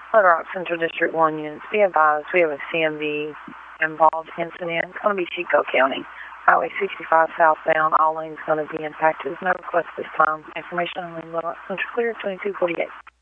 Little Rock Central District 1 units, be advised we have a CMV involved incident. It's going to be Chico County. Highway 65 southbound, all lanes going to be impacted. There's no request this time. Information only, Little Rock Central Clear, 2248.